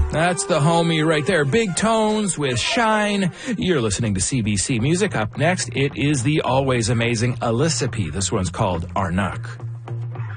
That's the homie right there. Big Tones with Shine. You're listening to CBC Music. Up next, it is the always amazing Alyssa P. This one's called Arnak.